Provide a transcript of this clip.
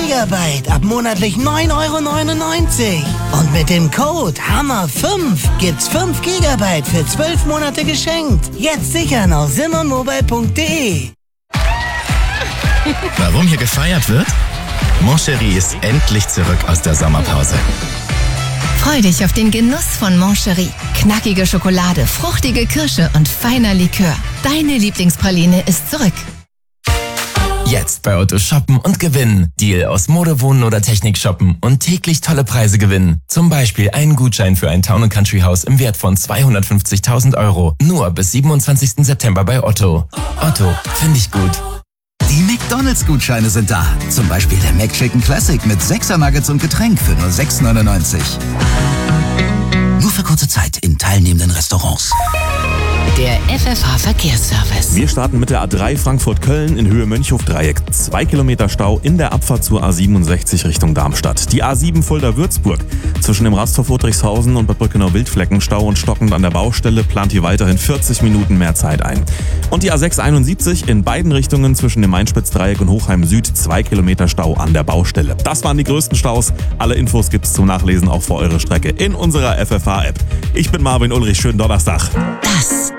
Gigabyte ab monatlich 9,99 €. Und mit dem Code HAMMER5 gibt's 5 Gigabyte für 12 Monate geschenkt. Jetzt sichern auf simonmobile.de. Warum hier gefeiert wird? Mon Chéri ist endlich zurück aus der Sommerpause. Freu dich auf den Genuss von Mon Chéri. Knackige Schokolade, fruchtige Kirsche und feiner Likör. Deine Lieblingspraline ist zurück. Jetzt bei Otto shoppen und gewinnen. Deal aus Mode, Wohnen oder Technik shoppen und täglich tolle Preise gewinnen. Zum Beispiel einen Gutschein für ein Town & Country Haus im Wert von 250.000 €. Nur bis 27. September bei Otto. Otto, finde ich gut. Die McDonalds-Gutscheine sind da. Zum Beispiel der McChicken Classic mit 6er Nuggets und Getränk für nur 6,99 €. Nur für kurze Zeit in teilnehmenden Restaurants. Der FFH-Verkehrsservice. Wir starten mit der A3 Frankfurt-Köln in Höhe Mönchhof-Dreieck. 2 Kilometer Stau in der Abfahrt zur A67 Richtung Darmstadt. Die A7 Fulda-Würzburg. Zwischen dem Rasthof Ludwigshausen und Bad Brückenau-Wildflecken Stau und stockend an der Baustelle, plant hier weiterhin 40 Minuten mehr Zeit ein. Und die A671 in beiden Richtungen zwischen dem Main-Spitz-Dreieck und Hochheim Süd 2 Kilometer Stau an der Baustelle. Das waren die größten Staus. Alle Infos gibt's zum Nachlesen auch für eure Strecke in unserer FFH-App. Ich bin Marvin Ulrich, schönen Donnerstag. Das